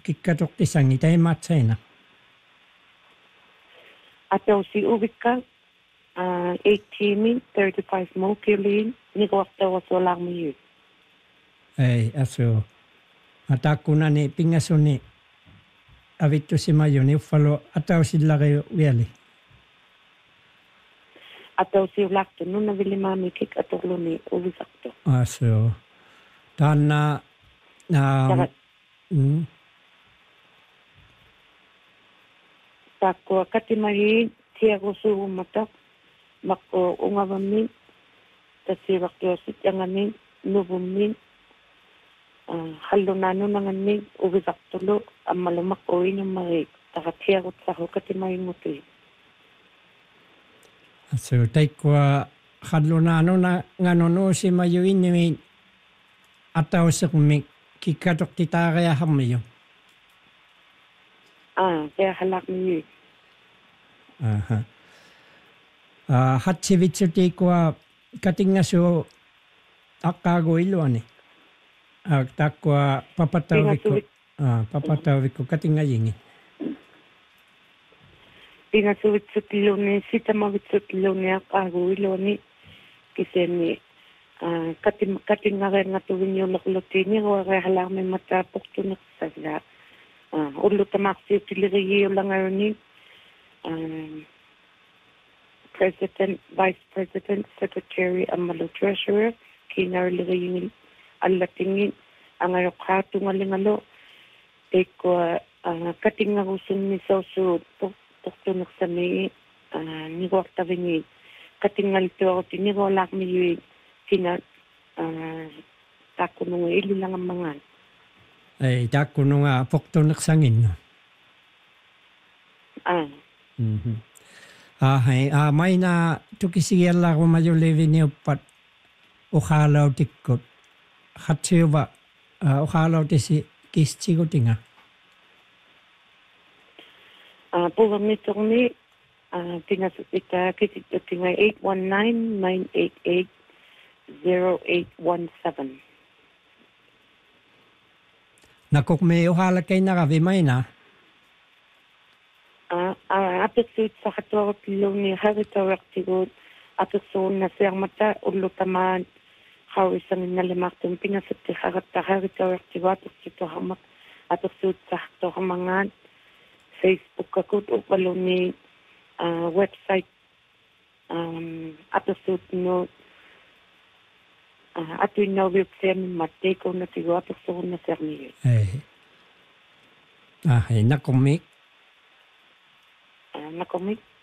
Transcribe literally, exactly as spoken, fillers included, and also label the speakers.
Speaker 1: kikkatok tisangi tai matsaina.
Speaker 2: Ataw si Ubika, uh, eighteen, thirty-five Mokiolin, nikuakta waso lang mo yun.
Speaker 1: Ei, aso. Atakuna ni pingaso ni avittu si mayo ni uffalo ataw silla kayo wiali.
Speaker 2: Ataw si Ulakto, nung nabili mami kik atoklo ni Ubisakto.
Speaker 1: Aso. Tana na
Speaker 2: Saka,
Speaker 1: mm,
Speaker 2: tako katimahin, tiyago suho matak, mako ungawamin, tasibak yosit yangamin, nubumin, uh, halunano nangamin, Ubisaktulo, ang malumak o inyong marik, taka tiyago saho katimahin mo to.
Speaker 1: aso tai kwa hadlunano na nganono si mayo ini ataw sa kumi kikkatok kita kaya hamayo.
Speaker 2: Ah, kaya halak mo yun.
Speaker 1: Aha. Ah, hatsivitsu ti kwa katinga so akago ilo ani. Ah, takwa papatawi ko. Ah, papatawi ko katinga yingi.
Speaker 2: Pinasuwit-sut iloni, sita mawit-sut iloni akago iloni, kasi ni uh, kating kating nga nga tuwin yung lakuloti niya, kaya halak may matapok to nagsasala. Uh, ulo tamaksi utiliri yung lang ni um, President, Vice President, Secretary, Amalo Treasurer, kinarili yung alatingin, ang araw nga lingalo, eko uh, kating nga gusun ni Sausu, Tukto nagsami, uh, nigwakta vingi, katingal to ako, tinigwalak mi yung kina, uh, tako nung ilo lang ang mga.
Speaker 1: Ay, tako no nga pokto naksangin. No?
Speaker 2: Ah.
Speaker 1: Mm-hmm. Ah, hay, ah, may na tukisiyal ako mayo levi ni upat ukhalaw tikkot. Hatsiyo ba, uh, ukhalaw ti si kisti ko tinga.
Speaker 2: Uh, Puwag nito ni, uh, tinasita, kitito tinga eight one nine, nine eight eight, zero eight one seven.
Speaker 1: Nakuk may uhala kay nakavimay na.
Speaker 2: Ah, uh, apisut sa katawag tilo ni haritawag tigot, apisut na siyang mata, ulo taman, hawisang nalimaktong pinasut ti harita haritawag tigot, apisut hamak, apisut sa hatohamangan, Facebook ako upalo ni uh, website um, apisut no uh, ato yung nawibsen matay ko na tigo apisut na siya niyo.
Speaker 1: Eh. Ah, hay nakumik.
Speaker 2: Uh, nakomik.